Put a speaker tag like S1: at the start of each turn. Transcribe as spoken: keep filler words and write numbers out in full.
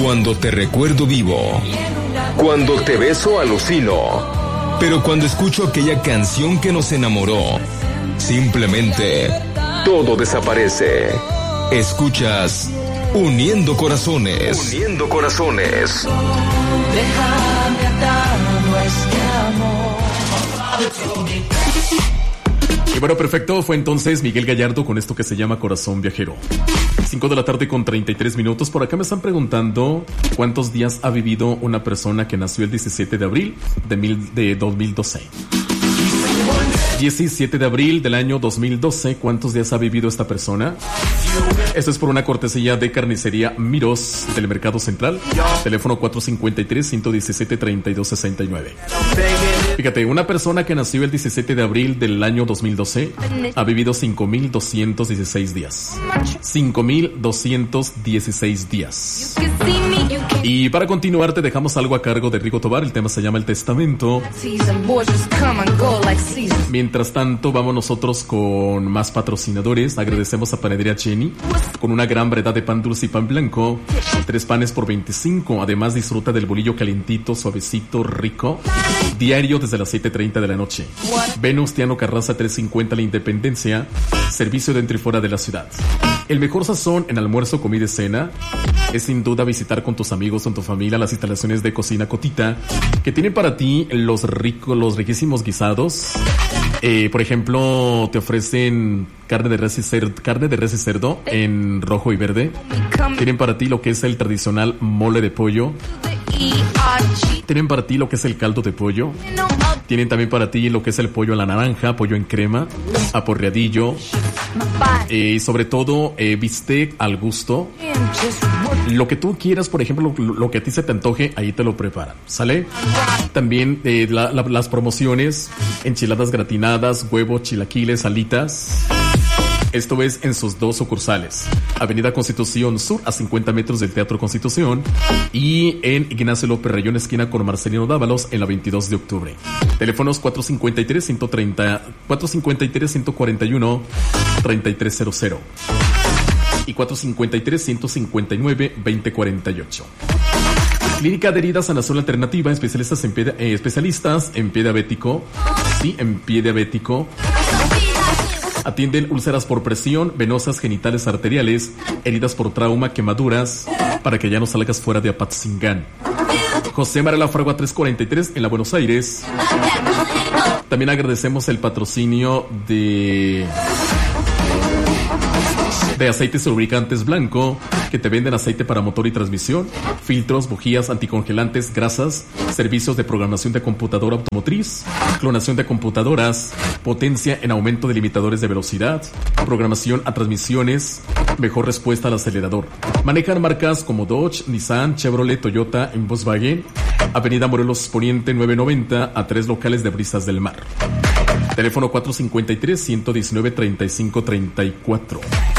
S1: Cuando te recuerdo vivo. Cuando te beso alucino. Pero cuando escucho aquella canción que nos enamoró, simplemente todo desaparece. Escuchas Uniendo Corazones. Uniendo Corazones.
S2: Déjame atado a este amor.
S3: Y bueno, perfecto, fue entonces Miguel Gallardo con esto que se llama Corazón Viajero. cinco de la tarde con treinta y tres minutos. Por acá me están preguntando cuántos días ha vivido una persona que nació el diecisiete de abril de, mil, de dos mil doce. diecisiete de abril del año dos mil doce. ¿Cuántos días ha vivido esta persona? Esto es por una cortesía de Carnicería Miros del Mercado Central. Teléfono cuatro cinco tres, uno uno siete, tres dos seis nueve. Fíjate, una persona que nació el diecisiete de abril del año dos mil doce ha vivido cinco mil doscientos dieciséis días. cinco mil doscientos dieciséis días. Y para continuar te dejamos algo a cargo de Rigo Tobar. El tema se llama El Testamento. Mientras tanto, vamos nosotros con más patrocinadores. Agradecemos a Panadería Jenny con una gran variedad de pan dulce y pan blanco. Tres panes por veinticinco. Además, disfruta del bolillo calientito, suavecito, rico. Diario desde las siete treinta de la noche. Venustiano Carranza trescientos cincuenta La Independencia. Servicio dentro y fuera de la ciudad. El mejor sazón en almuerzo, comida y cena es sin duda visitar con tus amigos, con tu familia, las instalaciones de Cocina Cotita, que tienen para ti los ricos, los riquísimos guisados. Eh, por ejemplo, te ofrecen carne de res y cerdo, carne de res y cerdo en rojo y verde. Tienen para ti lo que es el tradicional mole de pollo. Tienen para ti lo que es el caldo de pollo. Tienen también para ti lo que es el pollo a la naranja, pollo en crema, aporreadillo. Y eh, sobre todo, eh, bistec al gusto. Lo que tú quieras, por ejemplo, lo, lo que a ti se te antoje, ahí te lo preparan, ¿sale? También eh, la, la, las promociones, enchiladas gratinadas, huevos, chilaquiles, alitas. Esto es en sus dos sucursales. Avenida Constitución Sur, a cincuenta metros del Teatro Constitución. Y en Ignacio López Rayón, esquina con Marcelino Dávalos, en la veintidós de octubre. Teléfonos cuatro cinco tres, uno treinta, cuatro cinco tres, uno cuarenta y uno, treinta y tres cero cero. Y cuatro cinco tres, uno cincuenta y nueve, veinte cuarenta y ocho. Clínica de Heridas Sanación Alternativa, especialistas en pie, eh, especialistas en pie diabético. Sí, en pie diabético. Atienden úlceras por presión, venosas, genitales, arteriales, heridas por trauma, quemaduras, para que ya no salgas fuera de Apatzingán. José María Fragua trescientos cuarenta y tres en la Buenos Aires. También agradecemos el patrocinio de... de Aceites y Lubricantes Blanco, que te venden aceite para motor y transmisión, filtros, bujías, anticongelantes, grasas, servicios de programación de computadora automotriz, clonación de computadoras, potencia en aumento de limitadores de velocidad, programación a transmisiones, mejor respuesta al acelerador. Manejan marcas como Dodge, Nissan, Chevrolet, Toyota y Volkswagen. Avenida Morelos Poniente nueve noventa, a tres locales de Brisas del Mar. Teléfono cuatro cinco tres, uno uno nueve, treinta y cinco treinta y cuatro.